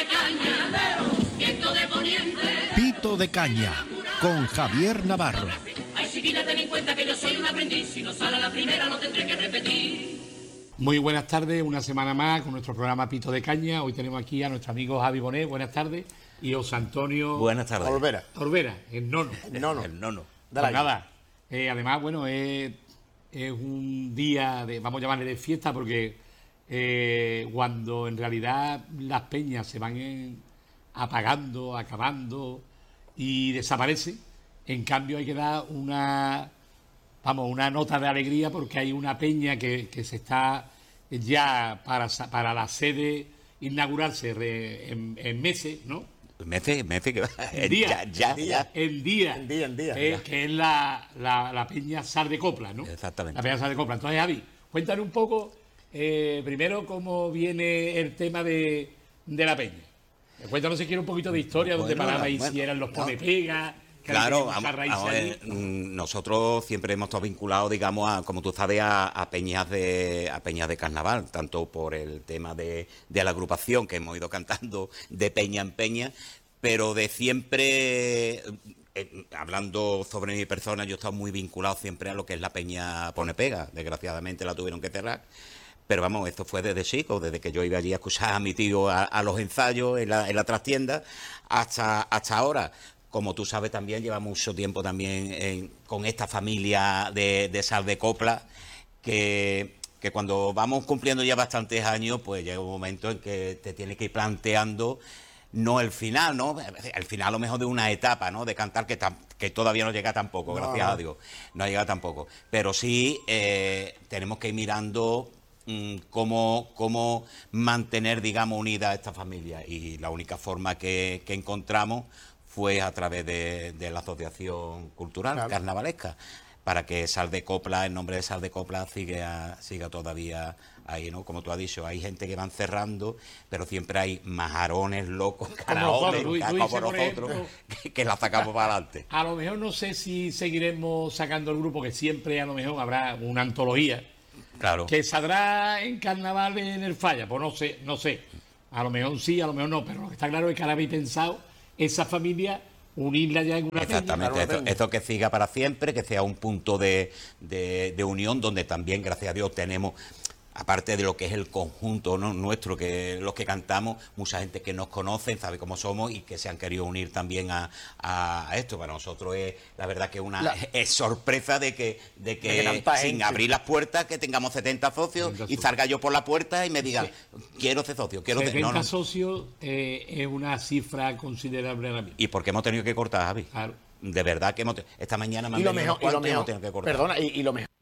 caña, viento de poniente. Pito de Caña, con Javier Navarro. Ay, chiquilla, ten en cuenta que yo soy un aprendiz. Si no sale a la primera, no tendré que repetir. Muy buenas tardes, una semana más con nuestro programa Pito de Caña. Hoy tenemos aquí a nuestro amigo Javi Bonet, buenas tardes, y José Antonio... Buenas tardes. Orbera, el nono. El nono. Pues nada, además, bueno, es un día de, vamos a llamarle de fiesta, porque cuando en realidad las peñas se van apagando, acabando y desaparecen, en cambio hay que dar una nota de alegría, porque hay una peña que se está ya para la sede inaugurarse en meses, ¿no? Meses que va. El día. Ya. Que es la peña Sal de Copla, ¿no? Exactamente. La peña Sal de Copla. Entonces, Javi, cuéntame un poco, primero, cómo viene el tema de la peña. Cuéntanos si quieres un poquito de historia, dónde paraba y si eran los pone-pega. Claro, vamos a ver, nosotros siempre hemos estado vinculados, digamos, como tú sabes, a peñas de carnaval, tanto por el tema de la agrupación que hemos ido cantando de peña en peña, pero de siempre, hablando sobre mi persona, yo he estado muy vinculado siempre a lo que es la peña Pone Pega. Desgraciadamente la tuvieron que cerrar. Pero vamos, esto fue desde chico, desde que yo iba allí a escuchar a mi tío a los ensayos en la trastienda hasta ahora. Como tú sabes, también lleva mucho tiempo también con esta familia de Sal de Copla, que cuando vamos cumpliendo ya bastantes años, pues llega un momento en que te tienes que ir planteando, no el final, ¿no? El final a lo mejor de una etapa, ¿no? De cantar que todavía no llega tampoco, gracias a Dios, no ha llegado tampoco. Pero sí tenemos que ir mirando cómo mantener, digamos, unida a esta familia. Y la única forma que encontramos fue a través de la Asociación Cultural Carnavalesca, para que Sal de Copla, el nombre de Sal de Copla, siga todavía ahí, ¿no? Como tú has dicho, hay gente que van cerrando, pero siempre hay majarones locos, caraones, como nosotros, que la sacamos para adelante. A lo mejor no sé si seguiremos sacando el grupo, que siempre a lo mejor habrá una antología, claro, que saldrá en carnaval en el Falla, pues no sé. A lo mejor sí, a lo mejor no, pero lo que está claro es que ahora habéis pensado esa familia, unirla ya en una peña. Exactamente, esto que siga para siempre, que sea un punto de unión, donde también, gracias a Dios, tenemos, aparte de lo que es el conjunto, ¿no?, nuestro, que los que cantamos, mucha gente que nos conoce, sabe cómo somos y que se han querido unir también a esto. Para nosotros es, la verdad, que es sorpresa de que sin abrir las puertas, que tengamos 70 socios y salga yo por la puerta y me digan, quiero ser socio, quiero ser... 70 socios es una cifra considerable ahora mismo. ¿Y por qué hemos tenido que cortar, Javi? Claro. De verdad que esta mañana me han hemos tenido que cortar. Perdona, y lo mejor,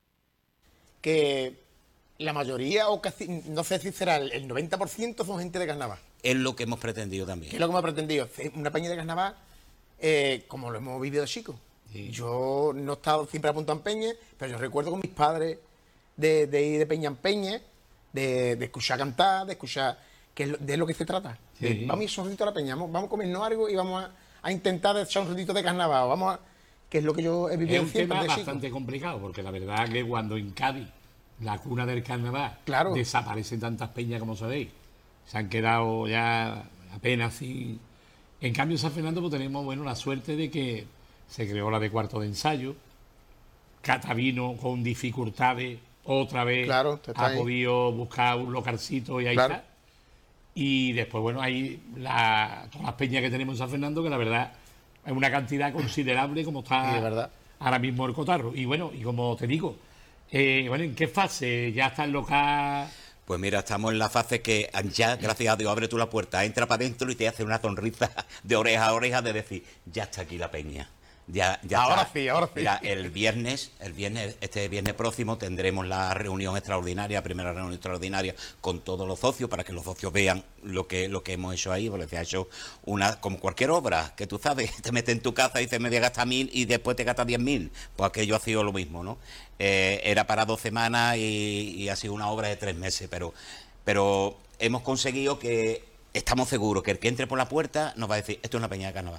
que la mayoría, o casi, no sé si será el 90%, son gente de carnaval. Es lo que hemos pretendido también. Es lo que hemos pretendido. Una peña de carnaval, como lo hemos vivido de chicos. Sí. Yo no he estado siempre apuntado en peña, pero yo recuerdo con mis padres de ir de peña en peña, de escuchar cantar, de escuchar, de lo que se trata. Sí. Vamos a ir un ratito a la peña, vamos a comernos algo y vamos a intentar echar un ratito de carnaval. Que es lo que yo he vivido siempre. Es un tema bastante complicado, porque la verdad que cuando en Cádiz, la cuna del carnaval, desaparecen tantas peñas como sabéis, se han quedado ya apenas sin... En cambio, en San Fernando pues tenemos la suerte de que se creó la de cuarto de ensayo, Cata vino con dificultades, otra vez ha podido buscar un localcito y ahí está. Y después, hay todas las peñas que tenemos en San Fernando, que la verdad es una cantidad considerable como está ahora mismo el cotarro. Y y como te digo, ¿en qué fase ya está el local? Pues mira, estamos en la fase que ya, gracias a Dios, abre tú la puerta, entra para adentro y te hace una sonrisa de oreja a oreja de decir, ya está aquí la peña. Ya ahora está. Sí. Mira, este viernes próximo tendremos la reunión extraordinaria, primera reunión extraordinaria con todos los socios, para que los socios vean lo que hemos hecho ahí, porque se ha hecho como cualquier obra, que tú sabes, te metes en tu casa y dices, me voy a gastar 1.000 y después te gastas 10.000, pues aquello ha sido lo mismo, ¿no? Era para 2 semanas y ha sido una obra de 3 meses, pero hemos conseguido que, estamos seguros que el que entre por la puerta nos va a decir, esto es una peña de carnaval.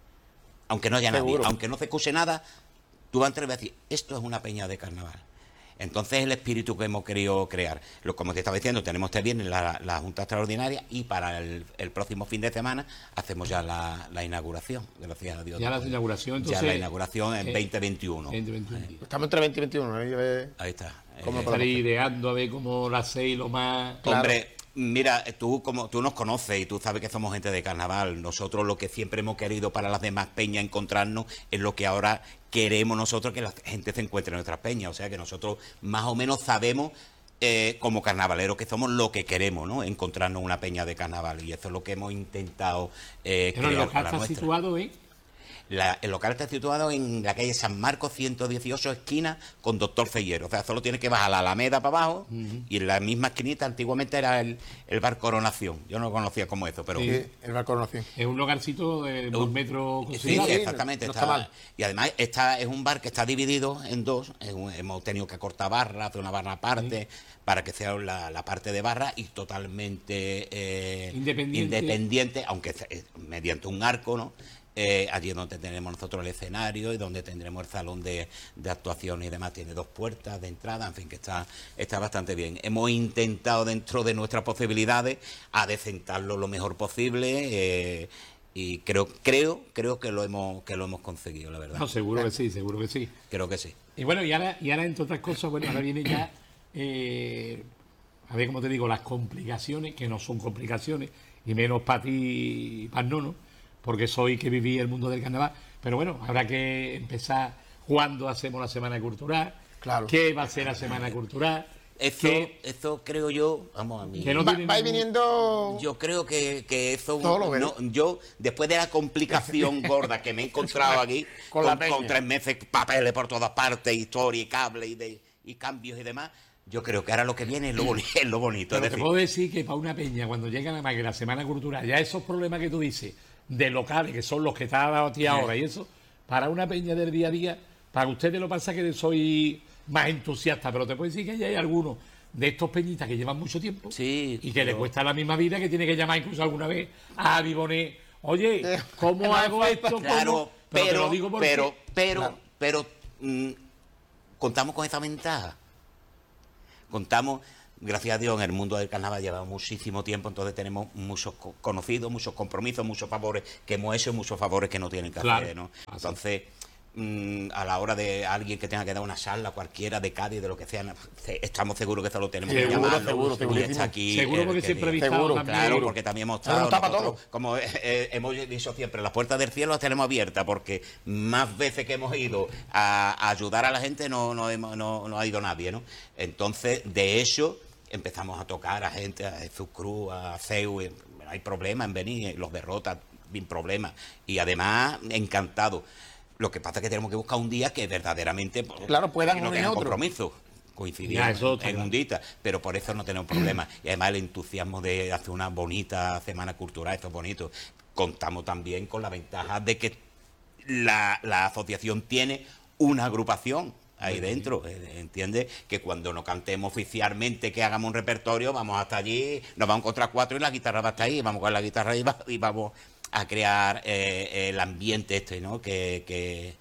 Aunque no haya nadie, aunque no se escuche nada, tú vas a entrar y vas a decir, esto es una peña de carnaval. Entonces, el espíritu que hemos querido crear. Como te estaba diciendo, tenemos este viernes la Junta Extraordinaria y para el próximo fin de semana hacemos ya la inauguración, gracias a Dios. Ya la inauguración, entonces... Ya la inauguración en 2021. Estamos entre 20 y 21. Ahí está. ¿Cómo estaré ideando a ver cómo lo hacéis lo más...? Claro. Hombre, mira, tú nos conoces y tú sabes que somos gente de carnaval. Nosotros lo que siempre hemos querido para las demás peñas encontrarnos es lo que ahora queremos nosotros que la gente se encuentre en nuestras peñas. O sea que nosotros más o menos sabemos como carnavaleros que somos lo que queremos, ¿no? Encontrarnos una peña de carnaval, y eso es lo que hemos intentado crear. ¿El local está situado ahí? El local está situado en la calle San Marcos 118, esquina con Doctor Feyero. O sea, solo tiene que bajar la Alameda para abajo, y en la misma esquinita antiguamente era el Bar Coronación. Yo no lo conocía como eso, pero... Sí, el Bar Coronación. Es un lugarcito de 2 metros... Sí, exactamente. No está mal. Y además es un bar que está dividido en dos. Hemos tenido que cortar barra, hacer una barra aparte, para que sea la parte de barra, y totalmente independiente, aunque mediante un arco, ¿no? Allí es donde tenemos nosotros el escenario y donde tendremos el salón de actuación y demás. Tiene 2 puertas de entrada, en fin, que está bastante bien. Hemos intentado, dentro de nuestras posibilidades, adecentarlo lo mejor posible, y creo que lo hemos conseguido, la verdad. No, seguro que sí. Creo que sí. Y bueno, y ahora entre otras cosas, bueno, ahora viene ya a ver, como te digo, las complicaciones, que no son complicaciones, y menos para ti y para el nono, porque soy que viví el mundo del carnaval. Pero bueno, habrá que empezar cuándo hacemos la Semana Cultural, claro. ¿Qué va a ser la Semana Cultural? Eso creo yo, vamos a mí. Que no va viniendo. Yo creo que eso. Yo, después de la complicación gorda que me he encontrado aquí, con 3 meses, papeles por todas partes, historia y cable y cambios y demás. Yo creo que ahora lo que viene es lo bonito. Pero te puedo decir que para una peña, cuando llega nada más que la Semana Cultural, ya esos problemas que tú dices, de locales, que son los que está dado a ti ahora, y eso, para una peña del día a día, para ustedes lo pasa que soy más entusiasta, pero te puedo decir que ya hay algunos de estos peñitas que llevan mucho tiempo, y que le cuesta la misma vida, que tiene que llamar incluso alguna vez a Bibonet, oye, ¿cómo hago esto? Claro, pero contamos con esa ventaja. Contamos, gracias a Dios, en el mundo del carnaval llevamos muchísimo tiempo, entonces tenemos muchos conocidos, muchos compromisos, muchos favores que hemos hecho y muchos favores que no tienen que hacer, ¿no? Entonces, a la hora de alguien que tenga que dar una charla, cualquiera de Cádiz, de lo que sea, estamos seguros que eso lo tenemos que llamar. Seguro, está aquí, seguro, porque siempre he visto seguro, también. Claro, porque también hemos estado nosotros, como hemos dicho siempre, las puertas del cielo las tenemos abiertas, porque más veces que hemos ido a ayudar a la gente no ha ido nadie, ¿no? Entonces, de hecho, empezamos a tocar a gente, a Jesús Cruz, a Zeus, hay problemas en venir, los derrotas, sin problemas, y además encantado. Lo que pasa es que tenemos que buscar un día que verdaderamente puedan no tenga compromiso, coincidir en un día, pero por eso no tenemos problemas. Y además el entusiasmo de hacer una bonita Semana Cultural, esto es bonito. Contamos también con la ventaja de que la asociación tiene una agrupación ahí dentro, ¿entiendes? Que cuando no cantemos oficialmente, que hagamos un repertorio, vamos hasta allí, nos vamos a encontrar 4 y la guitarra va hasta ahí, vamos con la guitarra y vamos a crear el ambiente ¿no? Que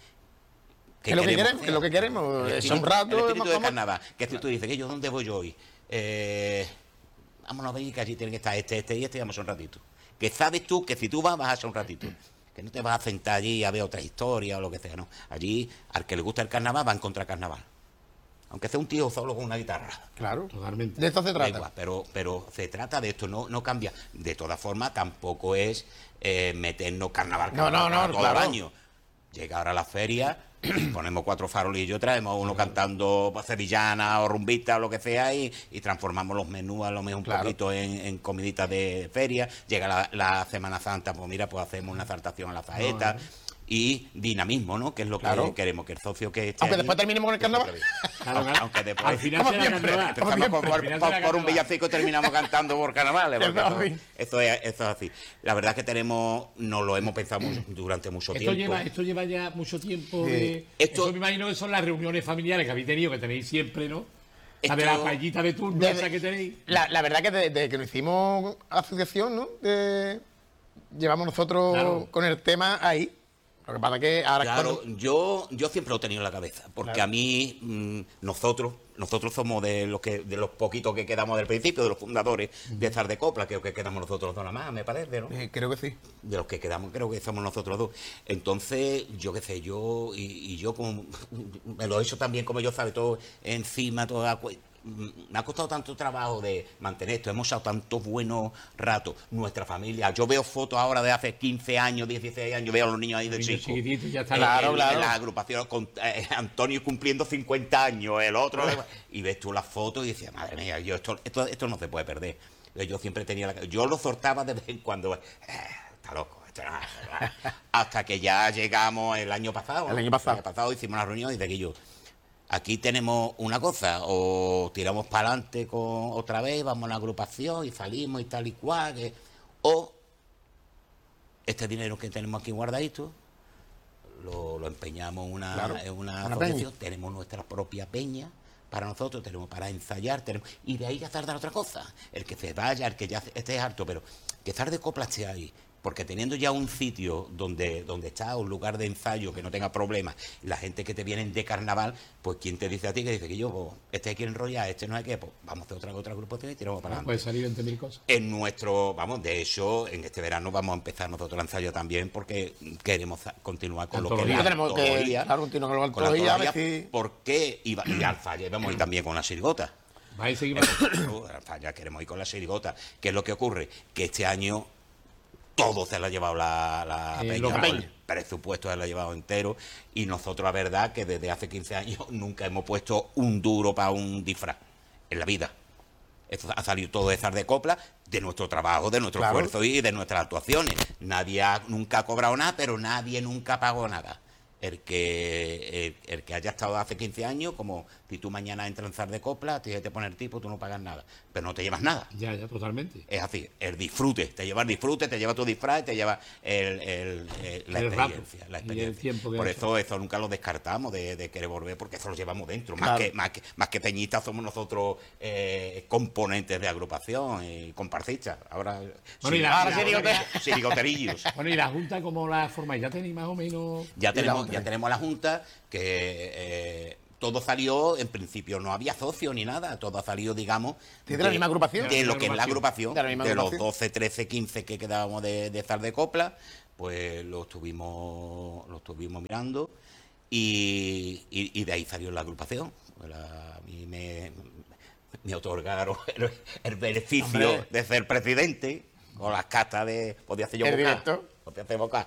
lo que queremos es un rato. El espíritu de carnaval, que si tú dices, que yo ¿dónde voy hoy? Vámonos a ver que allí tiene que estar este y vamos a un ratito. Que sabes tú que si tú vas a hacer un ratito. Que no te vas a sentar allí a ver otra historia o lo que sea, ¿no? Allí, al que le gusta el carnaval, va a encontrar carnaval. Aunque sea un tío solo con una guitarra. Claro, totalmente. De esto se trata. Igual, pero se trata de esto, no cambia. De todas formas, tampoco es meternos carnaval todo el año. Llega ahora la feria, ponemos 4 farolillos, traemos uno cantando sevillana o rumbita o lo que sea y transformamos los menús a lo mejor un poquito en comiditas de feria. Llega la Semana Santa, pues mira, pues hacemos una exaltación a la saeta. Y dinamismo, ¿no? Que es lo que queremos, que el socio que esté aunque después terminemos con el carnaval. Aunque después al final será carnaval. Empezamos por un villancico y terminamos cantando por carnavales. Eso es así. La verdad es que nos lo hemos pensado durante mucho tiempo. Esto lleva ya mucho tiempo. Eso me imagino que son las reuniones familiares que habéis tenido, que tenéis siempre, ¿no? La de la paellita de turno esa que tenéis. La verdad que desde que lo hicimos a la asociación, ¿no? Llevamos nosotros con el tema ahí. Lo que pasa es que ahora yo siempre lo he tenido en la cabeza, porque a mí, nosotros, nosotros somos de los poquitos que quedamos del principio, de los fundadores de Zar de Copla, creo que quedamos nosotros dos nada más, me parece, ¿no? Creo que sí. De los que quedamos, creo que somos nosotros dos. Entonces, yo qué sé, yo como me lo he hecho también, como yo sabe, todo encima, toda. Me ha costado tanto trabajo de mantener esto, hemos estado tantos buenos ratos, nuestra familia. Yo veo fotos ahora de hace 15 años, 16 años, veo a los niños ahí de chicos. Ya está. Claro. En las agrupaciones, con Antonio cumpliendo 50 años, el otro, y ves tú las fotos y decías, madre mía, esto no se puede perder. Yo siempre tenía yo lo soltaba de vez en cuando, está loco. Hasta que ya llegamos el año pasado. El año pasado hicimos una reunión y de que aquí tenemos una cosa, o tiramos para adelante otra vez, vamos a una agrupación y salimos y tal y cual, o este dinero que tenemos aquí guardadito lo empeñamos en una asociación, tenemos nuestra propia peña para nosotros, tenemos para ensayar, y de ahí ya tardar otra cosa, el que se vaya, el que ya esté harto, pero que Zar de Copla esté ahí. Porque teniendo ya un sitio donde está un lugar de ensayo que no tenga problemas, la gente que te vienen de carnaval, pues ¿quién te dice a ti que dice que este quiere enrollar, este no hay que, pues vamos a hacer otra agrupación y tiramos para adelante? Puede salir 20.000 cosas. De hecho, en este verano vamos a empezar nosotros el ensayo también porque queremos continuar con lo que tenemos que continuar con la antología. ¿Por qué? Y al falla, vamos a ir también con la chirigota. Vais a seguir. Al falla queremos ir con la chirigota. ¿Qué es lo que ocurre? Que este año todo se lo ha llevado la peña, el presupuesto se lo ha llevado entero, y nosotros la verdad que desde hace 15 años nunca hemos puesto un duro para un disfraz en la vida. Esto ha salido todo de Zar de Copla, de nuestro trabajo, de nuestro esfuerzo y de nuestras actuaciones. Nadie nunca ha cobrado nada, pero nadie nunca pagó nada. El que haya estado hace 15 años, como si tú mañana entras en Zar de Copla, tienes que poner tipo, tú no pagas nada, pero no te llevas nada. Ya, totalmente. Es así, el disfrute, te lleva tu disfraz, te lleva la experiencia. Y el tiempo que por eso nunca lo descartamos de querer volver, porque eso lo llevamos dentro. Más que peñistas somos nosotros componentes de agrupación y comparsistas. Ahora, chirigoterillos. Bueno, ¿y la Junta cómo la formáis? ¿Ya tenéis más o menos? Ya tenemos la Junta, que todo salió, en principio no había socios ni nada, todo ha salido, digamos, de la misma agrupación. De lo que es la agrupación, de los 12, 13, 15 que quedábamos de Zar de Copla, pues lo estuvimos mirando y de ahí salió la agrupación. A mí me otorgaron el beneficio de ser presidente, con las cartas de... Podía hacer yo vocal.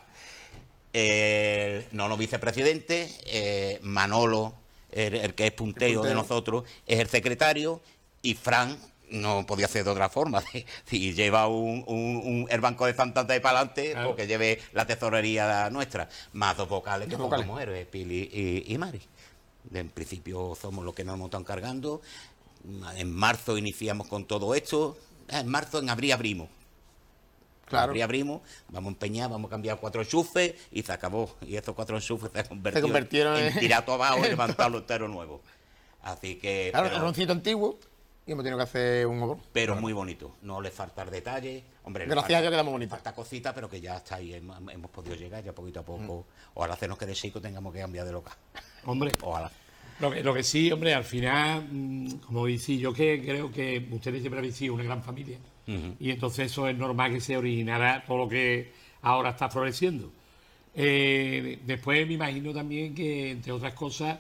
No vicepresidente, Manolo, el que es punteo de nosotros, es el secretario, y Fran no podía ser de otra forma. Si lleva el banco de Santander para adelante, porque lleve la tesorería nuestra, más dos vocales que somos mujeres, Pili y Mari. En principio somos los que nos hemos estado encargando. En marzo iniciamos con todo esto. En abril abrimos. Claro. Abrimos, vamos a empeñar, vamos a cambiar 4 enchufes y se acabó. Y esos 4 enchufes se convirtieron en tirar todo abajo y levantarlo entero nuevo. Así que... Claro, era un sitio antiguo y hemos tenido que hacer un obro. Pero muy bonito, no le falta detalle. Hombre, gracias a Dios quedamos bonitos. Falta cositas, pero que ya está ahí, hemos podido llegar ya poquito a poco. Ojalá hacernos que de chico tengamos que cambiar de local. Hombre, ojalá. Lo que sí, hombre, al final, como decís, yo creo que ustedes siempre habéis sido una gran familia. Y entonces eso es normal que se originara todo lo que ahora está floreciendo. Después me imagino también que, entre otras cosas,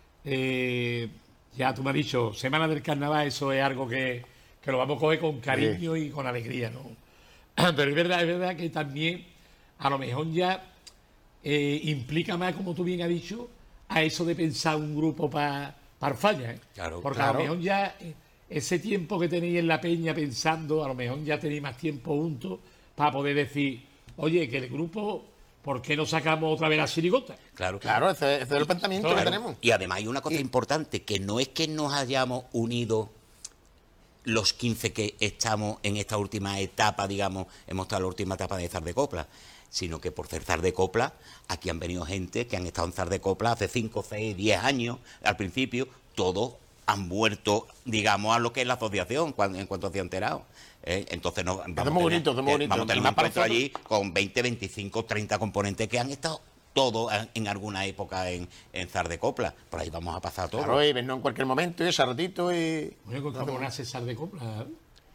ya tú me has dicho, Semana del Carnaval, eso es algo que lo vamos a coger con cariño y con alegría, ¿no? Pero es verdad que también a lo mejor ya implica más, como tú bien has dicho, a eso de pensar un grupo para falla, ¿eh? Claro, porque a lo mejor ya ese tiempo que tenéis en la peña pensando, a lo mejor ya tenéis más tiempo juntos para poder decir, oye, que el grupo, ¿por qué no sacamos otra vez la chirigota? Claro, ese es el pensamiento que tenemos. Y además hay una cosa importante, que no es que nos hayamos unido los 15 que estamos en esta última etapa, digamos, hemos estado en la última etapa de Zar de Copla, sino que por ser Zar de Copla, aquí han venido gente que han estado en Zar de Copla hace 5, 6, 10 años, al principio, todos han vuelto, digamos, a lo que es la asociación, en cuanto se han enterado. Entonces vamos a tener un encuentro allí con 20, 25, 30 componentes que han estado todo en alguna época en Zar de Copla. Por ahí vamos a pasar todo. Claro, y vernos en cualquier momento, y ese ratito y... Bueno, ¿cómo nace Zar de Copla?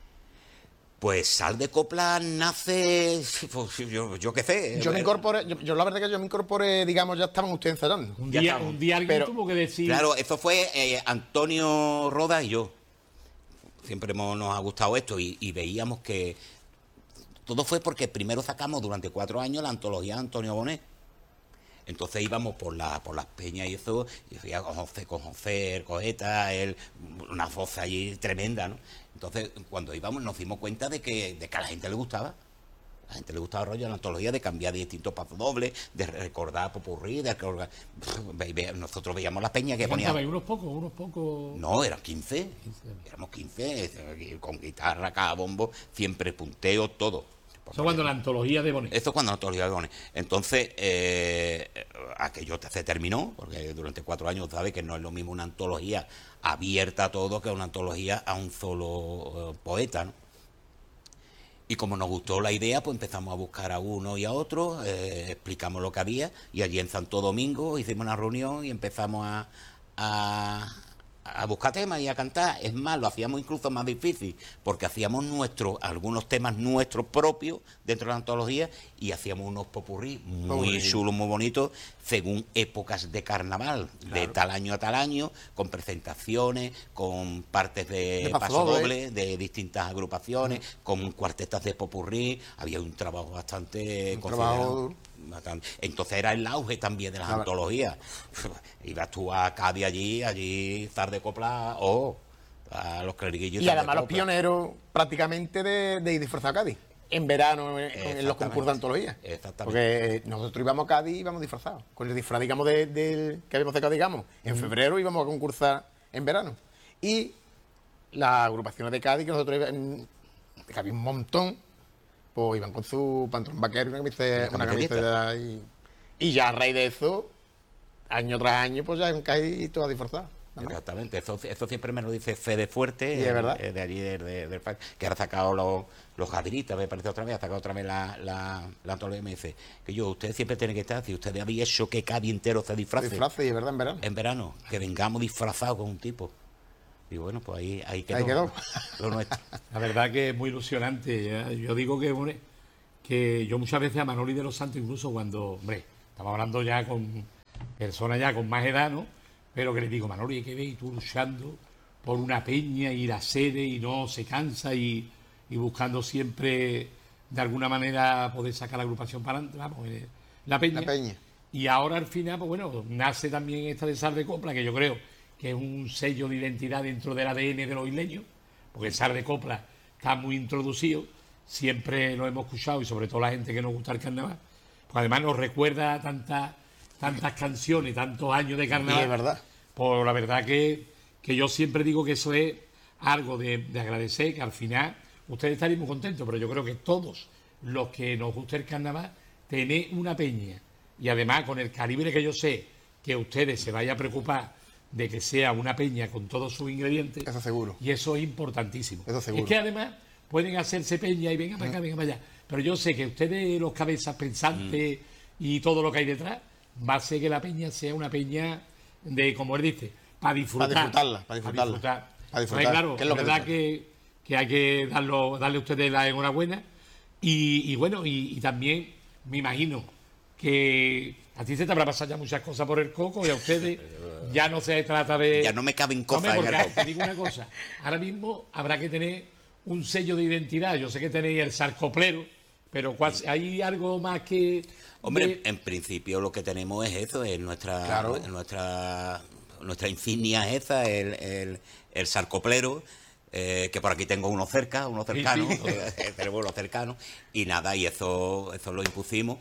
Pues Zar de Copla nace, pues, yo qué sé. Yo me incorporé, yo la verdad que yo me incorporé, digamos, ya estaban ustedes ensayando. Un día alguien tuvo que decir... Claro, eso fue Antonio Roda y yo. Siempre nos ha gustado esto y veíamos que... Todo fue porque primero sacamos durante 4 años la antología de Antonio Bonet. Entonces íbamos por las peñas y eso, y decía con José, el Coeta, una voz allí tremenda, ¿no? Entonces, cuando íbamos nos dimos cuenta de que a la gente le gustaba. A la gente le gustaba el rollo de la antología, de cambiar distintos pasos dobles, de recordar popurrí, de recordar... Nosotros veíamos las peñas que ponían... Unos pocos... No, eran 15. Éramos 15, con guitarra, cada bombo, siempre punteo, todo. Eso cuando la antología de Bonet. Esto es cuando la antología de Bonet. Entonces, aquello se terminó, porque durante 4 años sabe que no es lo mismo una antología abierta a todo que una antología a un solo poeta, ¿no? Y como nos gustó la idea, pues empezamos a buscar a uno y a otro, explicamos lo que había, y allí en Santo Domingo hicimos una reunión y empezamos a buscar temas y a cantar. Es más, lo hacíamos incluso más difícil, porque hacíamos algunos temas nuestros propios dentro de la antología y hacíamos unos popurrí muy chulos, muy bonitos, según épocas de carnaval, claro, de tal año a tal año, con presentaciones, con partes de paso doble, de distintas agrupaciones, con cuartetas de popurrí. Había un trabajo bastante considerado. Entonces era el auge también de las antologías. Ibas tú a Cádiz allí Zar de Copla a los cleriguillos. Y además los pioneros prácticamente de ir disfrazados a Cádiz. En verano, en los concursos de antología. Exactamente. Porque nosotros íbamos a Cádiz y íbamos disfrazados. Con el disfraz, digamos, que habíamos sacado, digamos. En febrero íbamos a concursar en verano. Y las agrupaciones de Cádiz, que nosotros íbamos, que había un montón, pues iban con su pantalón vaquero y una camiseta y ya a raíz de eso, año tras año, pues ya en Cádiz todas disfrazadas. Exactamente, eso siempre me lo dice Fede Fuerte, es verdad. De allí, que ahora ha sacado los jadiritas, me parece otra vez, ha sacado otra vez la antología y me dice que usted siempre tiene que estar, si usted había hecho que Cádiz entero se disfrace. Y es verdad, en verano. En verano, que vengamos disfrazados con un tipo. Y bueno, pues ahí quedó. Lo nuestro. La verdad que es muy ilusionante. Yo digo que yo muchas veces a Manoli de los Santos, incluso cuando, hombre, estamos hablando ya con personas ya con más edad, ¿no? Pero que les digo, Manoli, hay que ver, y tú luchando por una peña y la sede y no se cansa y buscando siempre de alguna manera poder sacar la agrupación para adelante, vamos, la peña. Y ahora al final, pues bueno, nace también esta de Zar de Copla, que yo creo que es un sello de identidad dentro del ADN de los isleños, porque el Zar de Copla está muy introducido, siempre lo hemos escuchado y sobre todo la gente que nos gusta el carnaval, pues además nos recuerda tantas canciones, tantos años de carnaval. Sí, es verdad. Pues la verdad que yo siempre digo que eso es algo de agradecer, que al final ustedes estarían muy contentos, pero yo creo que todos los que nos gusta el carnaval, tener una peña y además con el calibre que yo sé que ustedes se vayan a preocupar de que sea una peña con todos sus ingredientes. Eso seguro. Y eso es importantísimo. Eso seguro. Es que además pueden hacerse peña y venga para acá, venga para allá. Pero yo sé que ustedes, los cabezas pensantes y todo lo que hay detrás, va a hacer que la peña sea una peña de, como él dice, para disfrutar. Para disfrutar. Pues claro, es verdad que hay que darle a ustedes la enhorabuena. Y bueno, y también me imagino que a ti se te habrá pasado ya muchas cosas por el coco y a ustedes ya no se trata de... Ya no me caben cosas en el coco. Te digo una cosa, ahora mismo habrá que tener un sello de identidad. Yo sé que tenéis el sarcoplero, pero ¿hay algo más que...? Hombre, en principio lo que tenemos es eso, es nuestra insignia es esa, el sarcoplero, que por aquí tengo uno cercano, tenemos uno cercano, y nada, y eso lo impusimos.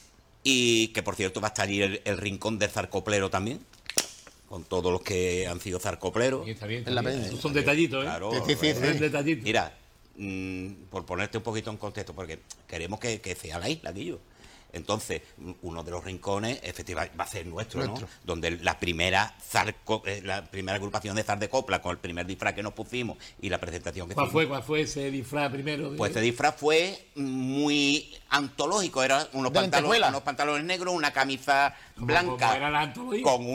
Y que por cierto va a estar allí el rincón de zarcoplero también, con todos los que han sido zarcopleros. Está bien. Estos son detallitos, ¿eh? Claro, detallitos. Mira, por ponerte un poquito en contexto, porque queremos que sea la isla, Guillo. Entonces, uno de los rincones, efectivamente, va a ser nuestro, ¿no? Donde la primera agrupación de zar de copla, con el primer disfraz que nos pusimos y la presentación que ¿Cuál fue ese disfraz primero? Pues ese disfraz fue muy antológico, eran unos pantalones negros, una camisa blanca con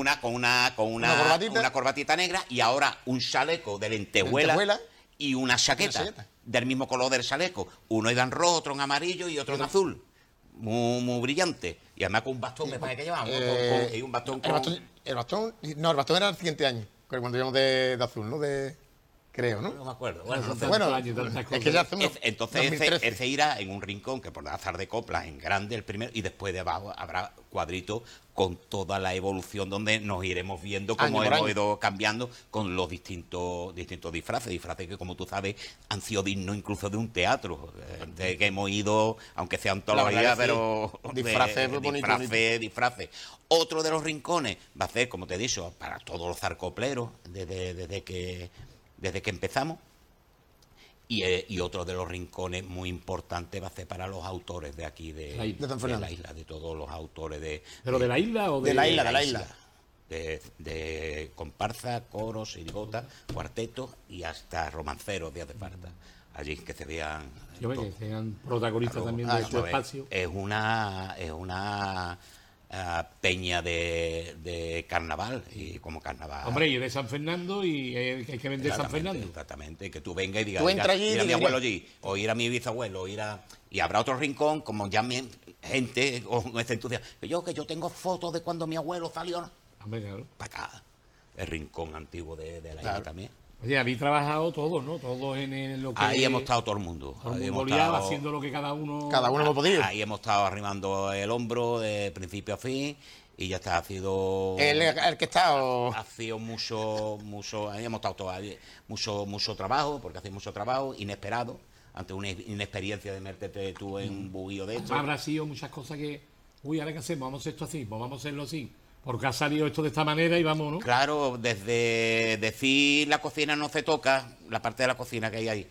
una corbatita negra, y ahora un chaleco de lentejuela y una chaqueta del mismo color del chaleco. Uno iba en rojo, otro en amarillo y otro en azul. Muy brillante. Y además con un bastón, me parece que llevamos. Un bastón con... el bastón era el siguiente año, cuando llevamos de azul, ¿no? Creo, ¿no? No me acuerdo. Es que ya hacemos... Entonces ese irá en un rincón que por azar de coplas en grande el primero, y después de abajo habrá cuadritos con toda la evolución donde nos iremos viendo cómo hemos ido cambiando con los distintos disfraces que, como tú sabes, han sido dignos incluso de un teatro, de que hemos ido, aunque sea antología, pero disfraces. Otro de los rincones va a ser, como te he dicho, para todos los zarcopleros desde que empezamos, y otro de los rincones muy importantes va a ser para los autores de aquí de la isla, de todos los autores ¿Pero de la isla o de la isla? De comparsa, coros, chirigotas, cuartetos y hasta romanceros de falta. Allí que se vean... que sean protagonistas también de su espacio. Es una peña de carnaval, y como carnaval. Hombre, y de San Fernando, y hay que vender San Fernando. Exactamente, que tú vengas y digas, ir a mi abuelo allí, o ir a mi bisabuelo, y habrá otro rincón, como ya gente con ese entusiasmo. Que yo tengo fotos de cuando mi abuelo salió. Hombre, claro. Para acá, el rincón antiguo de la isla también. Oye, habéis trabajado todos, ¿no? Todos en lo que... Ahí hemos estado todo el mundo. Haciendo lo que cada uno hemos podido. Ahí hemos estado arrimando el hombro de principio a fin, y ya está, ha sido... El que está... Ha sido mucho... Ahí hemos estado todos, mucho trabajo, porque hace mucho trabajo, inesperado, ante una inexperiencia de meterte tú en un buguío de esto. Habrá sido muchas cosas que... ¿Ahora qué hacemos? ¿Vamos a hacer esto así? Pues vamos a hacerlo así. Porque ha salido esto de esta manera y vamos, ¿no? Claro, desde decir la cocina no se toca, la parte de la cocina que hay ahí,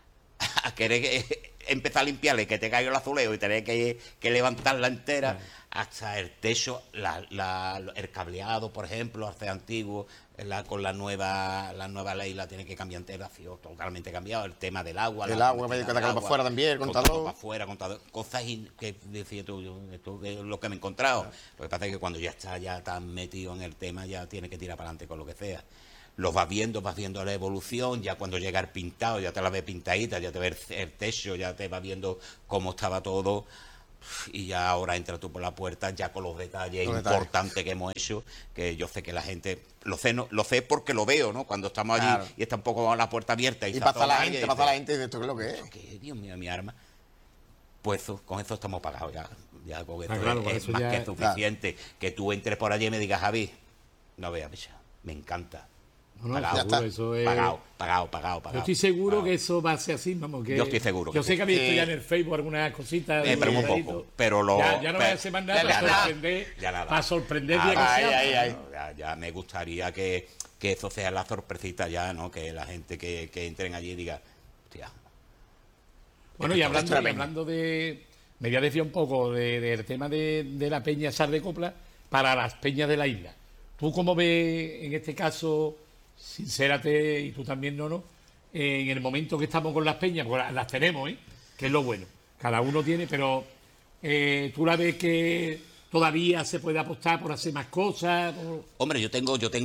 a querer empezar a limpiarle, que te caiga el azuleo y tener que levantarla entera, hasta el techo, el cableado, por ejemplo, hace antiguo, con la nueva ley la tiene que cambiar entera, ha sido totalmente cambiado. El tema del agua. El agua, que para afuera también, contador. Para afuera, contador. Cosas que decía tú, esto es lo que me he encontrado. Lo que pasa es que cuando ya estás metido en el tema, ya tienes que tirar para adelante con lo que sea. Los vas viendo la evolución, ya cuando llega el pintado, ya te la ves pintadita, ya te ves el techo, ya te vas viendo cómo estaba todo. Y ya ahora entras tú por la puerta ya con los detalles importantes que hemos hecho, que yo sé que la gente lo sé porque lo veo, ¿no? Cuando estamos allí y está un poco la puerta abierta y pasa la gente y dice, ¿esto qué es lo que es? ¿Qué, Dios mío, mi arma? Pues con eso estamos pagados ya con esto es más que suficiente. Que tú entres por allí y me digas, Javi, no veas, me encanta. No, pagado, eso es... pagado. Yo estoy seguro que eso va a ser así, vamos. Yo estoy seguro. Yo sé que habéis visto ya en el Facebook algunas cositas. Pero muy poco. Pero ya no voy a hacer más nada para sorprender. Ya me gustaría que eso sea la sorpresita ya, ¿no? Que la gente que entren allí diga, hostia. Bueno, y hablando de... Me voy a decir un poco del tema de la peña Sar de Copla para las peñas de la isla. ¿Tú cómo ves en este caso... Sincérate, y tú también, no, en el momento que estamos con las peñas, porque las tenemos, que es lo bueno, cada uno tiene, pero tú la ves que todavía se puede apostar por hacer más cosas. Hombre, yo te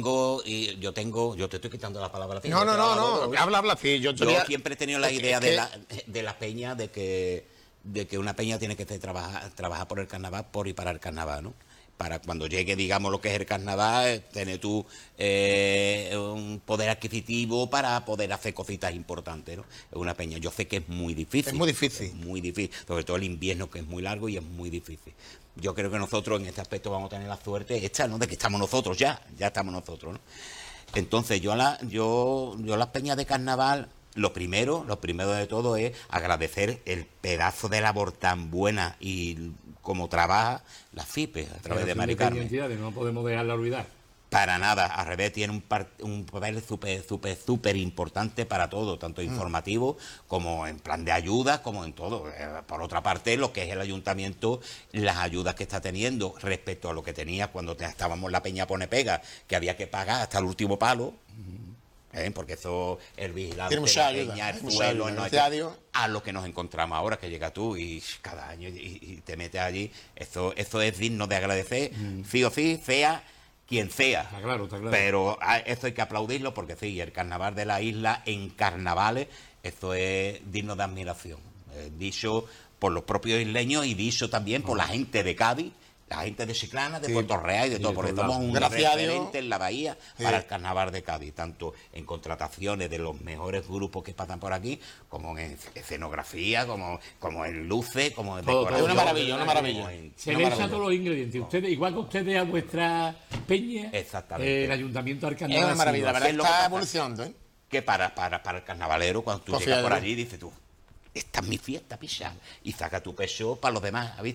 estoy quitando la palabra. No, habla, sí, yo siempre he tenido la idea de la peña, de que una peña tiene que trabajar por el carnaval, por y para el carnaval, ¿no? Para cuando llegue, digamos, lo que es el carnaval, tener tú un poder adquisitivo para poder hacer cositas importantes, ¿no? Es una peña. Yo sé que es muy difícil. Es muy difícil. Muy difícil. Sobre todo el invierno, que es muy largo y es muy difícil. Yo creo que nosotros en este aspecto vamos a tener la suerte esta, ¿no? De que estamos nosotros ya estamos nosotros, ¿no? Entonces, yo las peñas de carnaval... Lo primero de todo es agradecer el pedazo de labor tan buena y como trabaja la FIPE a través de Mari Carmen. No podemos dejarla olvidar. Para nada, al revés, tiene un papel súper importante para todo, tanto informativo como en plan de ayuda, como en todo. Por otra parte, lo que es el ayuntamiento, las ayudas que está teniendo respecto a lo que tenía cuando estábamos la Peña Pone Pega, que había que pagar hasta el último palo, porque eso, el vigilante, la peña, el suelo, a lo que nos encontramos ahora, que llega tú y cada año y te metes allí, eso es digno de agradecer, sí o sí, sea quien sea. Está claro, está claro. Pero esto hay que aplaudirlo porque sí, el carnaval de la isla en carnavales, esto es digno de admiración. Dicho por los propios isleños y dicho también por la gente de Cádiz, la gente de Chiclana, de Puerto Real y de todo, porque somos un referente en la bahía para el carnaval de Cádiz, tanto en contrataciones de los mejores grupos que pasan por aquí, como en escenografía, como en luces, como en decoración. Es una maravilla, una maravilla. Se le echan todos los ingredientes. Ustedes, igual que ustedes a vuestra peña, exactamente. El ayuntamiento del carnaval. Es una maravilla, la verdad que está evolucionando. Que para el carnavalero, cuando tú llegas por allí, dices tú, esta es mi fiesta, picha, y saca tu pecho para los demás. ¿Has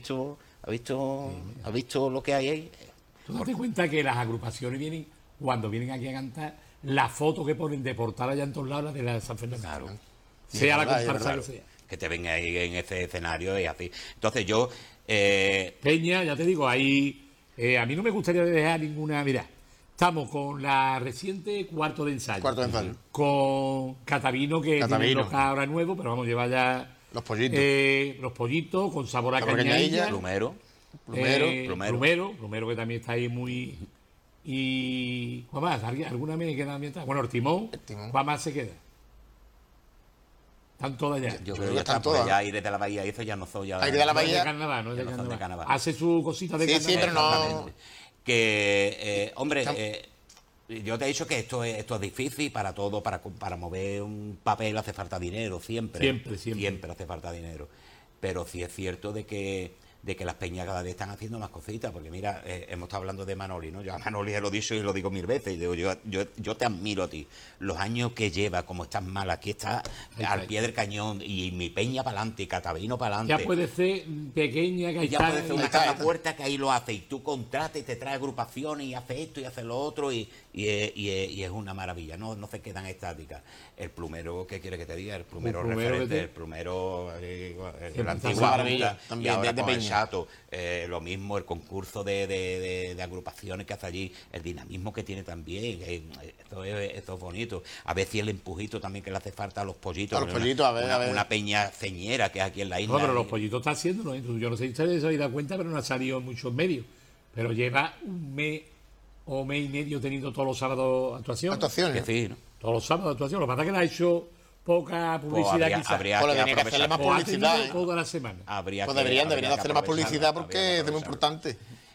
visto lo que hay ahí? ¿Tú date cuenta que las agrupaciones vienen, cuando vienen aquí a cantar, la foto que ponen de portada allá en todos lados, de la de San Fernando? Claro. Sea la comparsa que sea. Que te ven ahí en ese escenario y así. Entonces yo... Peña, ya te digo, ahí... a mí no me gustaría dejar ninguna... Mira, estamos con la reciente cuarto de ensayo. Con Catavino, que tiene un ahora nuevo, pero vamos, lleva ya... Los pollitos. Los pollitos con sabor a cañailla. Plumero, que también está ahí muy... Y... ¿Cuál más? ¿Alguna me queda mientras? Bueno, el timón. ¿Cuál más se queda? Están todas ya. Yo creo que están todas. Ya Aire de la Bahía, eso ya no soy ya... Aire de la Bahía. No es de carnaval, no es de carnaval. Hace su cosita de carnaval. Sí, pero no... Que, hombre... yo te he dicho que esto es difícil para todo, para mover un papel hace falta dinero, siempre hace falta dinero. Pero sí es cierto de que las peñas cada vez están haciendo más cositas, porque mira, hemos estado hablando de Manoli, ¿no? Yo a Manoli se lo he dicho y lo digo 1000 veces, y digo, yo te admiro a ti, los años que lleva, como estás mal, aquí estás al pie del cañón, y mi peña para adelante, y Catavino para adelante. Ya puede ser pequeña, que ya puede ser una casa puerta que ahí lo hace, y tú contratas y te traes agrupaciones y hace esto y hace lo otro, y es una maravilla, no se quedan estáticas. El plumero, ¿qué quiere que te diga? El plumero referente, el plumero, el antiguo maravilla, también, y ahora de Peña. Chato, lo mismo el concurso de agrupaciones que hace allí, el dinamismo que tiene también, esto es bonito. A ver si el empujito también que le hace falta a los pollitos. A los pollitos, a ver. Una peña ceñera que es aquí en la isla. No, pero los pollitos está haciéndolo, ¿eh? Yo no sé si ustedes se habéis dado cuenta, pero no ha salido en muchos medios. Pero lleva un mes o mes y medio teniendo todos los sábados actuaciones. Que sí, ¿no? Todos los sábados actuaciones. Lo que pasa es que le ha hecho poca publicidad, quizás. Habría que hacerle más publicidad. Toda la semana. Deberían hacerle más publicidad porque es muy importante.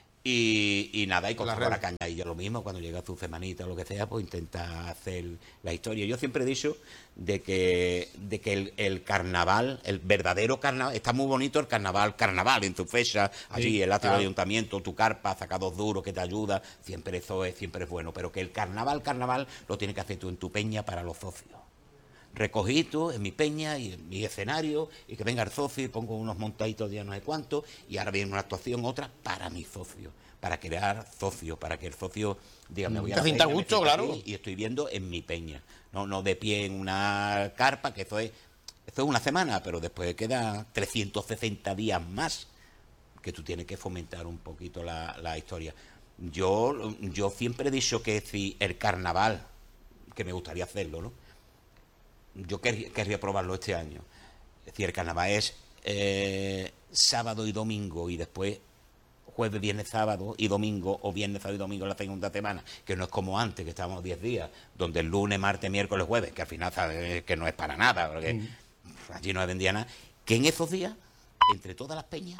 Y nada, y con la caña, y yo lo mismo, cuando llega su semanita o lo que sea, pues intenta hacer la historia. Yo siempre he dicho de que el carnaval, el verdadero carnaval, está muy bonito el carnaval en tu fecha, allí el atrio del ayuntamiento, tu carpa, sacados duros que te ayuda, siempre es bueno, pero que el carnaval lo tienes que hacer tú en tu peña para los socios. Recogido en mi peña y en mi escenario, y que venga el socio y pongo unos montaditos de ya no sé cuánto, y ahora viene una actuación, otra para mi socio, para crear socios, para que el socio diga, me voy a hacer gusto, claro, y estoy viendo en mi peña, no de pie en una carpa, que esto es una semana, pero después quedan 360 días más que tú tienes que fomentar un poquito la historia. Yo siempre he dicho que si el carnaval, que me gustaría hacerlo, ¿no? Yo querría probarlo este año. Es decir, el carnaval es sábado y domingo, y después jueves, viernes, sábado y domingo, o viernes, sábado y domingo la segunda semana, que no es como antes, que estábamos 10 días, donde el lunes, martes, miércoles, jueves, que al final sabes que no es para nada, porque allí no se vendía nada, que en esos días, entre todas las peñas,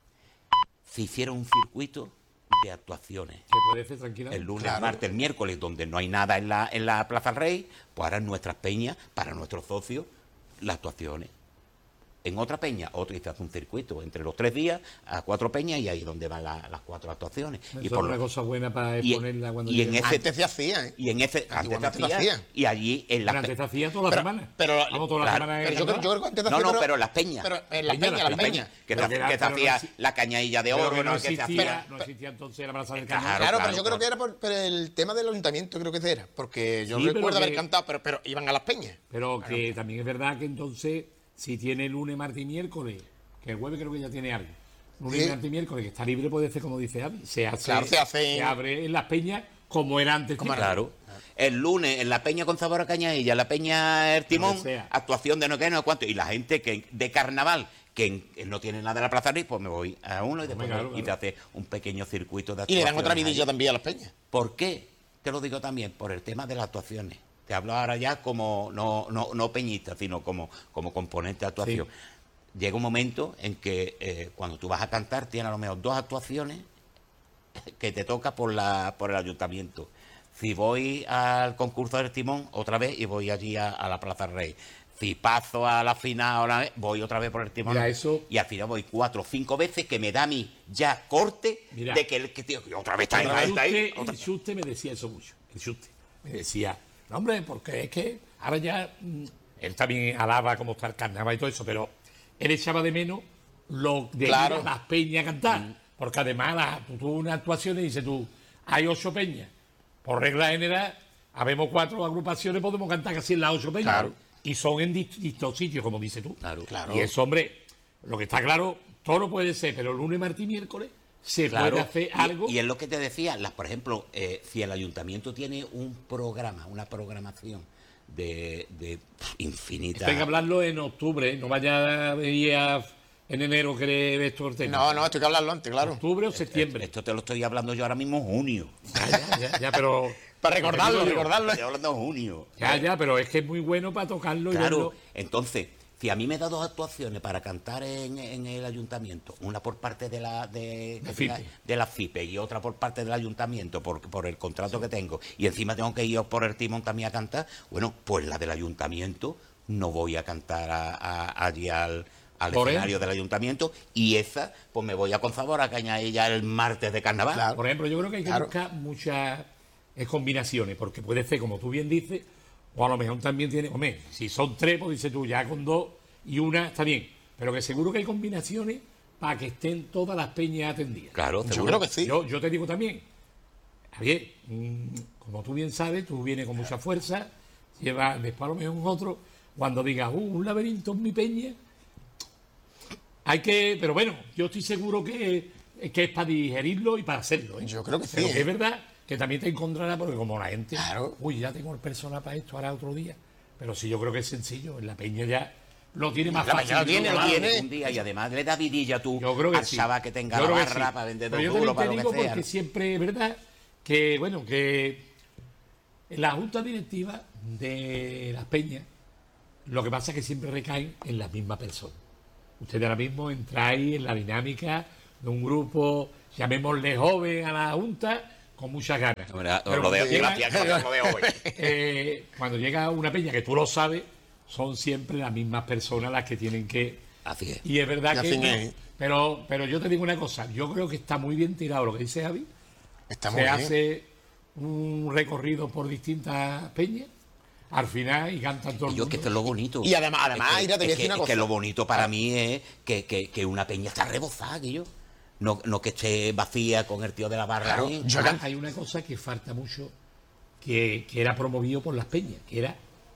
se hiciera un circuito de actuaciones. Se puede hacer tranquilamente. El lunes, martes, el miércoles, donde no hay nada en la Plaza del Rey, pues ahora en nuestras peñas, para nuestros socios, las actuaciones. en otra peña, otro, y se hace un circuito entre los 3 días a 4 peñas, y ahí es donde van las 4 actuaciones. Eso y es por una cosa buena para exponerla cuando y en ese, Antes se hacía, ¿eh? y en ese Antiguamente antes se hacía, y allí en las antes se hacía toda la semana. Pero, toda la semana pero yo creo que antes se hacía, pero las peñas. Pero en las peñas. Que Pero se que era- que se pero hacía no exi- la cañadilla de oro, no que se hacía. existía entonces la plaza del Cañón. Claro, pero yo creo que era por el tema del ayuntamiento, creo que era. Porque yo Sí, pero recuerdo haber que- cantado, pero iban a las peñas. Pero que también es verdad que entonces, si tiene lunes, martes y miércoles, que el jueves creo que ya tiene algo, lunes, Sí. martes y miércoles, que está libre, puede ser como dice Avi, se Claro, se hace- abre en las peñas como era antes. Claro. El lunes en la peña con sabor a cañadilla, la peña El Timón, Donde sea. actuación de no sé, no sé cuánto, y la gente que de carnaval que no tiene nada de la Plaza Riz, pues me voy a uno y después Claro, y te hace un pequeño circuito de Y le dan actuaciones otra ahí. vidilla también a las peñas. ¿Por qué? Te lo digo también, por el tema de las actuaciones. Te hablo ahora ya como no peñista, sino como componente de actuación. Llega un momento en que cuando tú vas a cantar tienes a lo mejor 2 actuaciones que te toca por el ayuntamiento. Si voy al concurso del Timón, otra vez, y voy allí a la Plaza Rey. Si paso a la final, otra vez, voy otra vez por el Timón. Mira, eso- Y al final voy 4 o 5 veces, que me da a mí ya corte. Mira. De que tío, otra vez está ahí. El Chuste me decía eso mucho. El Chuste me decía, no, hombre, porque es que ahora ya. Él también alaba cómo está el carnaval y todo eso, pero él echaba de menos lo de Claro. ir a las peñas a cantar. Porque además, tú una actuación y dices tú, hay 8 peñas. Por regla general, habemos 4 agrupaciones, podemos cantar casi en las 8 peñas. Claro. Y son en distintos sitios, como dices tú. Claro. Claro. Y eso, hombre, lo que está claro, todo lo puede ser, pero lunes, martes y miércoles se Claro, puede hacer algo. y es lo que te decía, por ejemplo, si el ayuntamiento tiene un programa, una programación de infinita. Hay que hablarlo en octubre, no vaya a venir en enero que ves todo el tema. No, esto hay que hablarlo antes, claro. Octubre o septiembre. Esto te lo estoy hablando yo ahora mismo en junio. Ya, pero. Para recordarlo. Estoy hablando en junio. Ya, pero es que es muy bueno para tocarlo y Claro, verlo. entonces, si a mí me da 2 actuaciones para cantar en el ayuntamiento, una por parte de la FIPE y otra por parte del ayuntamiento por el contrato que tengo, y encima tengo que ir por el Timón también a cantar, bueno, pues la del ayuntamiento no voy a cantar allí al Por escenario él. del ayuntamiento, y esa, pues me voy a Consabor a ella el martes de carnaval. Claro. Por ejemplo, yo creo que hay que Claro. buscar muchas combinaciones, porque puede ser, como tú bien dices, o a lo mejor también tiene. Hombre, si son 3, pues dices tú, ya con 2 y una está bien. Pero que seguro que hay combinaciones para que estén todas las peñas atendidas. Claro, Yo seguro. creo que sí. Yo te digo también, Javier, como tú bien sabes, tú vienes con mucha fuerza, llevas después a lo mejor un otro, cuando digas, un laberinto en mi peña, hay que, pero bueno, yo estoy seguro que es para digerirlo y para hacerlo. ¿eh? Yo creo que sí, Pero ¿eh? que es verdad que también te encontrarás, porque como la gente, Claro. ya tengo el personal para esto, ahora otro día, pero sí, yo creo que es sencillo, en la peña ya lo tiene más La fácil. peña lo tiene, Claro. Un día, y además le da vidilla tú Yo creo que al sí. chaval que tenga Yo la creo que barra sí. para vender Pero yo duro también para te lo digo que sea. porque siempre es verdad que, bueno, que en la junta directiva de las peñas, lo que pasa es que siempre recaen en la misma persona. Ustedes ahora mismo entráis en la dinámica de un grupo, llamémosle joven a la junta, con muchas ganas. Os Pero lo cuando dejo, llega- gracias, que os lo dejo hoy. cuando llega una peña, que tú lo sabes, son siempre las mismas personas las que tienen que. Así es. Y es verdad Y que. así es. Pero yo te digo una cosa, yo creo que está muy bien tirado lo que dice Javi. Está muy Se bien. hace un recorrido por distintas peñas, al final, y cantan todo el Y yo, mundo. que esto es lo bonito. Y además, Ira, te voy a decir que, una es cosa. que lo bonito para mí es que una peña está rebozada, que yo. No que esté vacía con el tío de la barra. Claro, ahí. yo Ahora, hay una cosa que falta mucho, que era promovido por las peñas, que era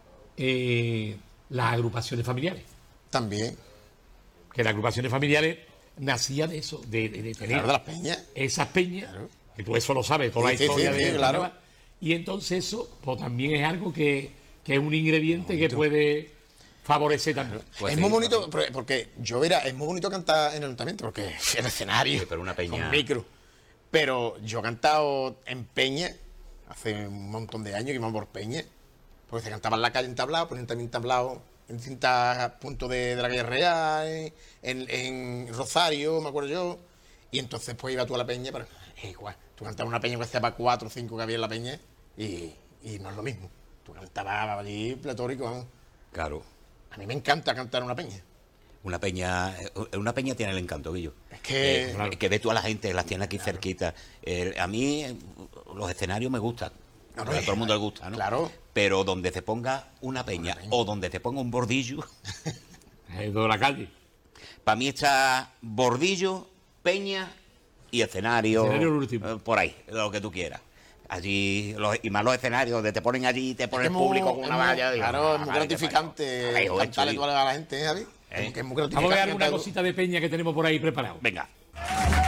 las agrupaciones familiares. También. Que las agrupaciones familiares nacía de eso, de tener Claro, de las peñas. esas peñas, Claro. que tú eso lo sabes, toda Sí, la sí, historia sí, de sí, claro. carnaval. Y entonces eso pues también es algo que es un ingrediente que puede favorecer también. Pues es sí, muy bonito, porque es muy bonito cantar en el ayuntamiento, porque el escenario, Sí, pero una peña- con micro. Pero yo he cantado en peña, hace un montón de años que íbamos por peña, porque se cantaba en la calle en tablao, ponían también tablao en distintos puntos de la calle Real, en Rosario, me acuerdo yo, y entonces pues iba tú a la peña, pero es igual, tú cantabas una peña que sea para 4 o 5 que había en la peña, y no es lo mismo. Tú cantabas allí pletórico, vamos. Claro. A mí me encanta cantar una peña. Una peña tiene el encanto, Guillo. Es que... claro. Que ves tú a la gente, las tiene aquí cerquita. A mí los escenarios me gustan. A todo el mundo le gusta, ¿no? Claro. Pero donde se ponga una peña o donde se ponga un bordillo... De la calle. Para mí está bordillo, peña y escenario. Escenario el último. Por ahí, lo que tú quieras. Allí, y más los escenarios, donde te ponen allí y te ponen Es el muy- público con una valla. Claro, es muy gratificante cantarle Javi. a la gente, ¿eh, Javi? Que es muy Vamos a ver gratificante. alguna cosita de peña que tenemos por ahí preparado. Venga.